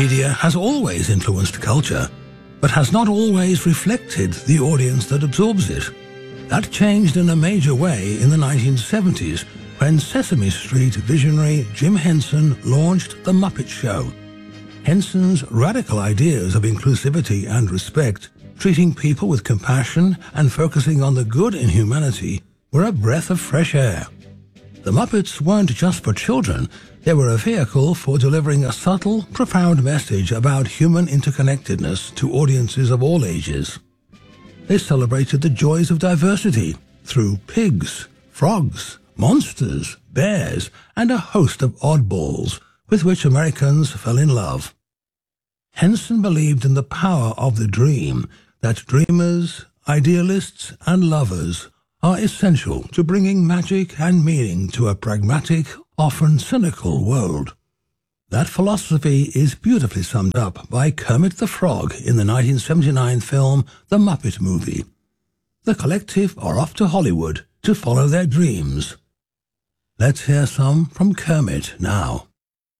Media has always influenced culture, but has not always reflected the audience that absorbs it. That changed in a major way in the 1970s when Sesame Street visionary Jim Henson launched The Muppet Show. Henson's radical ideas of inclusivity and respect, treating people with compassion and focusing on the good in humanity, were a breath of fresh air. The Muppets weren't just for children, they were a vehicle for delivering a subtle, profound message about human interconnectedness to audiences of all ages. They celebrated the joys of diversity through pigs, frogs, monsters, bears, and a host of oddballs with which Americans fell in love. Henson believed in the power of the dream, that dreamers, idealists, and lovers are essential to bringing magic and meaning to a pragmatic, often cynical world. That philosophy is beautifully summed up by Kermit the Frog in the 1979 film The Muppet Movie. The collective are off to Hollywood to follow their dreams. Let's hear some from Kermit now.